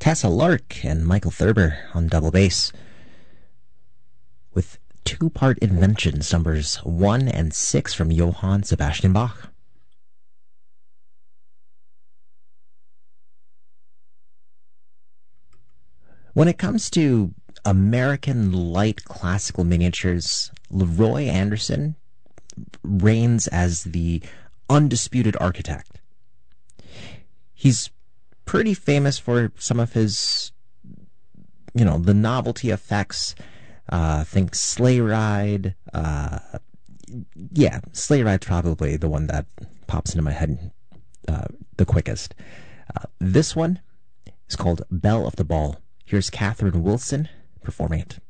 Tessa Lark and Michael Thurber on double bass with two-part Inventions numbers 1 and 6 from Johann Sebastian Bach. When it comes to American light classical miniatures, Leroy Anderson reigns as the undisputed architect. He's pretty famous for some of his, the novelty effects. Think Sleigh Ride. Sleigh Ride's probably the one that pops into my head the quickest. This one is called Belle of the Ball. Here's Catherine Wilson performing it.